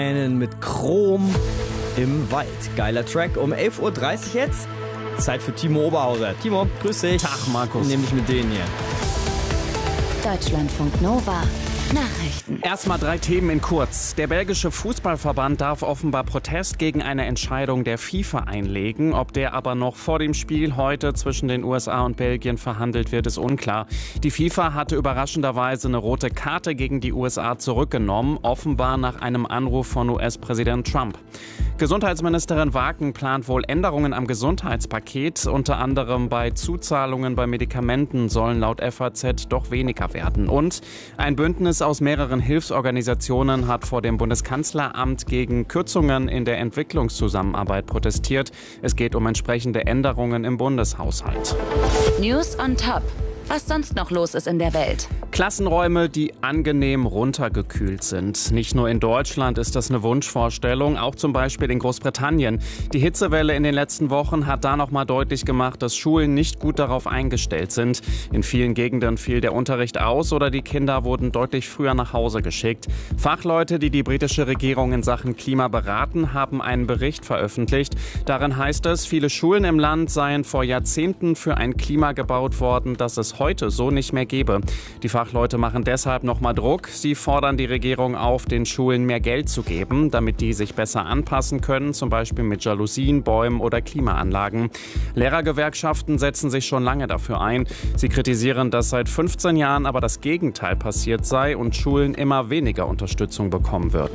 Mit Chrom im Wald. Geiler Track. Um 11.30 Uhr jetzt. Zeit für Timo Oberhauser. Timo, grüß dich. Tag, Markus. Nämlich mit denen hier. Deutschlandfunk Nova. Nachrichten. Erstmal 3 Themen in kurz. Der belgische Fußballverband darf offenbar Protest gegen eine Entscheidung der FIFA einlegen. Ob der aber noch vor dem Spiel heute zwischen den USA und Belgien verhandelt wird, ist unklar. Die FIFA hatte überraschenderweise eine rote Karte gegen die USA zurückgenommen, offenbar nach einem Anruf von US-Präsident Trump. Gesundheitsministerin Wagen plant wohl Änderungen am Gesundheitspaket. Unter anderem bei Zuzahlungen bei Medikamenten sollen laut FAZ doch weniger werden. Und ein Bündnis aus mehreren Hilfsorganisationen hat vor dem Bundeskanzleramt gegen Kürzungen in der Entwicklungszusammenarbeit protestiert. Es geht um entsprechende Änderungen im Bundeshaushalt. News on Top. Was sonst noch los ist in der Welt. Klassenräume, die angenehm runtergekühlt sind. Nicht nur in Deutschland ist das eine Wunschvorstellung, auch zum Beispiel in Großbritannien. Die Hitzewelle in den letzten Wochen hat da noch mal deutlich gemacht, dass Schulen nicht gut darauf eingestellt sind. In vielen Gegenden fiel der Unterricht aus oder die Kinder wurden deutlich früher nach Hause geschickt. Fachleute, die die britische Regierung in Sachen Klima beraten, haben einen Bericht veröffentlicht. Darin heißt es, viele Schulen im Land seien vor Jahrzehnten für ein Klima gebaut worden, das es heute so nicht mehr gäbe. Die Fachleute machen deshalb nochmal Druck. Sie fordern die Regierung auf, den Schulen mehr Geld zu geben, damit die sich besser anpassen können, zum Beispiel mit Jalousien, Bäumen oder Klimaanlagen. Lehrergewerkschaften setzen sich schon lange dafür ein. Sie kritisieren, dass seit 15 Jahren aber das Gegenteil passiert sei und Schulen immer weniger Unterstützung bekommen würden.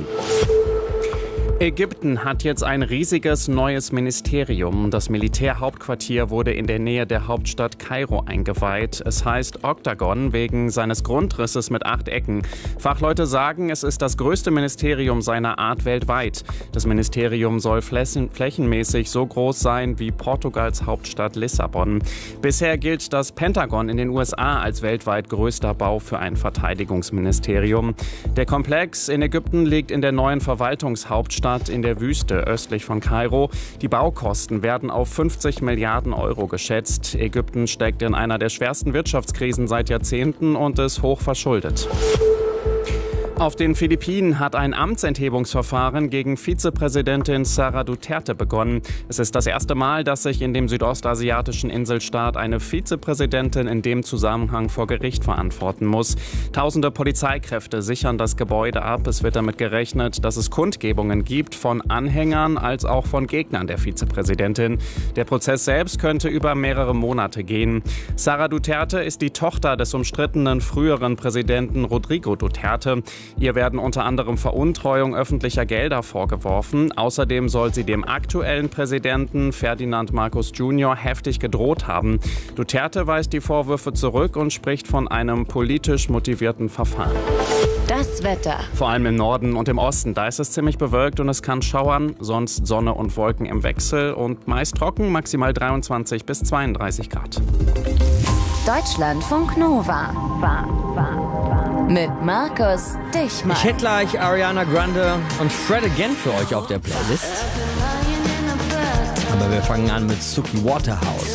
Ägypten hat jetzt ein riesiges neues Ministerium. Das Militärhauptquartier wurde in der Nähe der Hauptstadt Kairo eingeweiht. Es heißt Oktagon wegen seines Grundrisses mit 8 Ecken. Fachleute sagen, es ist das größte Ministerium seiner Art weltweit. Das Ministerium soll flächenmäßig so groß sein wie Portugals Hauptstadt Lissabon. Bisher gilt das Pentagon in den USA als weltweit größter Bau für ein Verteidigungsministerium. Der Komplex in Ägypten liegt in der neuen Verwaltungshauptstadt in der Wüste östlich von Kairo. Die Baukosten werden auf 50 Milliarden Euro geschätzt. Ägypten steckt in einer der schwersten Wirtschaftskrisen seit Jahrzehnten und ist hoch verschuldet. Auf den Philippinen hat ein Amtsenthebungsverfahren gegen Vizepräsidentin Sara Duterte begonnen. Es ist das erste Mal, dass sich in dem südostasiatischen Inselstaat eine Vizepräsidentin in dem Zusammenhang vor Gericht verantworten muss. Tausende Polizeikräfte sichern das Gebäude ab. Es wird damit gerechnet, dass es Kundgebungen gibt von Anhängern als auch von Gegnern der Vizepräsidentin. Der Prozess selbst könnte über mehrere Monate gehen. Sara Duterte ist die Tochter des umstrittenen früheren Präsidenten Rodrigo Duterte. Ihr werden unter anderem Veruntreuung öffentlicher Gelder vorgeworfen. Außerdem soll sie dem aktuellen Präsidenten Ferdinand Marcos Jr. heftig gedroht haben. Duterte weist die Vorwürfe zurück und spricht von einem politisch motivierten Verfahren. Das Wetter. Vor allem im Norden und im Osten, da ist es ziemlich bewölkt und es kann schauern, sonst Sonne und Wolken im Wechsel und meist trocken, maximal 23 bis 32 Grad. Deutschlandfunk Nova. Mit Markus Dichmann. Ich hätte gleich Ariana Grande und Fred Again für euch auf der Playlist. Aber wir fangen an mit Suki Waterhouse.